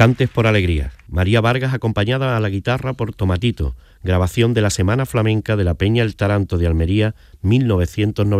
Cantes por Alegría. María Vargas acompañada a la guitarra por Tomatito, grabación de la Semana Flamenca de la Peña El Taranto de Almería, 1990.